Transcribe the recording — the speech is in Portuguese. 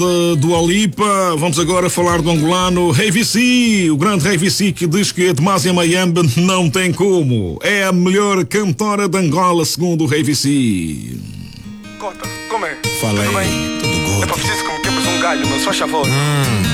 Do Alipa, vamos agora falar do angolano Rei Vici, o grande Rei Vici, que diz que a Demasia Mayambe não tem como. É a melhor cantora de Angola, segundo o Rei Vici. Cota, como é? Fala Tudo aí, bem? tudo É good. para preciso que me quebres um galho, meu, só favor.